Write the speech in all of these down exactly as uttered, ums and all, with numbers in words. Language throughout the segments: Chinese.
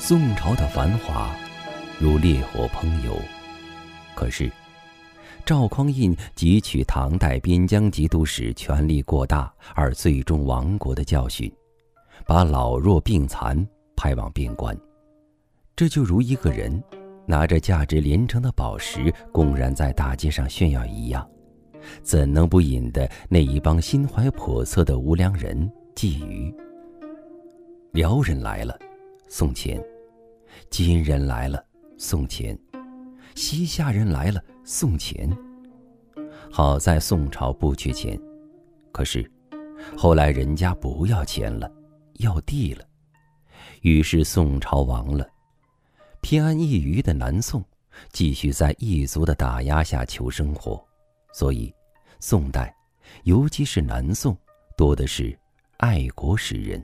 宋朝的繁华如烈火烹油，可是赵匡胤汲取唐代边疆节度使权力过大而最终亡国的教训，把老弱病残派往边关。这就如一个人拿着价值连城的宝石公然在大街上炫耀一样，怎能不引得那一帮心怀叵测的无良人觊觎？辽人来了，送钱；金人来了，送钱；西夏人来了，送钱。好在宋朝不缺钱，可是后来人家不要钱了，要地了，于是宋朝亡了。偏安一隅的南宋继续在异族的打压下求生活，所以宋代尤其是南宋多的是爱国诗人。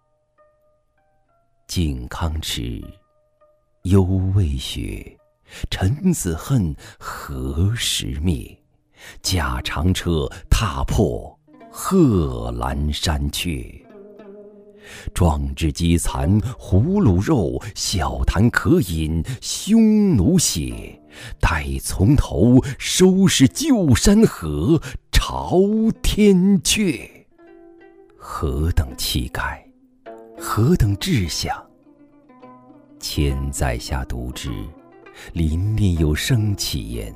靖康耻，犹未雪，臣子恨，何时灭？驾长车，踏破贺兰山阙。壮志饥残胡虏肉，笑谈渴饮匈奴血。待从头，收拾旧山河，朝天阙。何等气概，何等志向！千载下读之，临念有生气焉。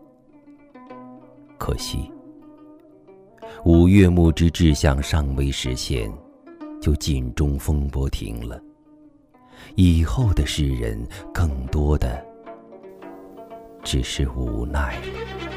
可惜五岳牧之志向尚未实现，就尽中风波停了。以后的诗人更多的只是无奈。